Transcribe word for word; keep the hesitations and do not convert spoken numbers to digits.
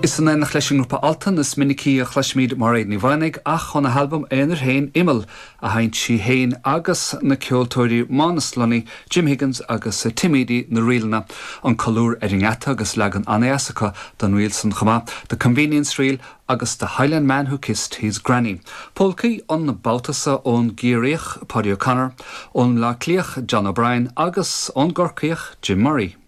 Is an nach leis grúpa Altan is minicí a chlasmíd mar éid ní bhainnig ach chun a halbam éonar hain imel a haint si hain agus na ceoltóirí Mánaslunny, Jim Higgins agus Timidi na rialna an colúr Eringata agus legan Anaeasacha don Wilson chama, the convenience reel agus the Highland man who kissed his granny. Polki on na Baltasa on Gíreach, Paddy O'Connor, on La Cleach, John O'Brien agus on Gorkiach, Jim Murray.